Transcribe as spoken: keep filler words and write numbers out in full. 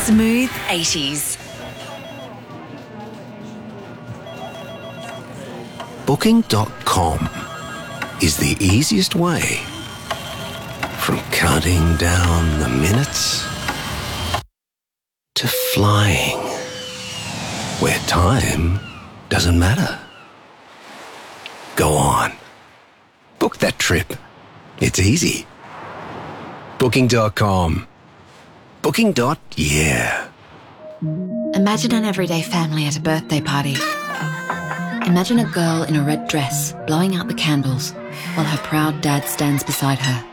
Smooth eighties. Booking dot com is the easiest way from counting down the minutes to flying where time doesn't matter. Go on. Book that trip. It's easy. Booking dot com. Booking. Yeah. Imagine an everyday family at a birthday party. Imagine a girl in a red dress blowing out the candles while her proud dad stands beside her.